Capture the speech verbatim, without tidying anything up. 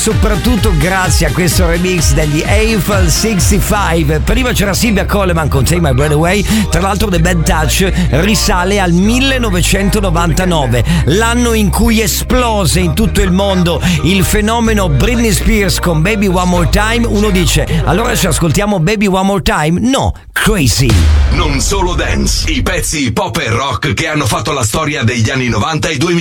soprattutto grazie a questo remix degli Eiffel sessantacinque. Prima c'era Sylvia Coleman con Take My Breath Away. Tra l'altro The Bad Touch risale al millenovecentonovantanove, l'anno in cui esplose in tutto il mondo il fenomeno Britney Spears con Baby One More Time. Uno dice, allora ci ascoltiamo Baby One More Time? No, Crazy. Non solo dance, i pezzi pop e rock che hanno fatto la storia degli anni novanta e duemila.